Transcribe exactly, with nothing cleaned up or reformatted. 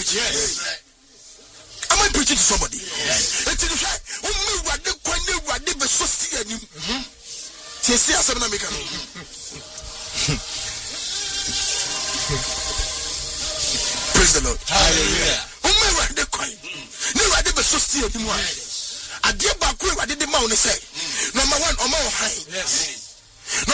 preach? Yes. Am I preaching to somebody? Yes. It's in the fact, oh, me, what the coin, what the so see him. See, see, I'm not making. Praise the Lord. Hallelujah. Oh, me, what the coin, no, what the so see him. I did back when I did the mountain say, number one, or more high. Yes.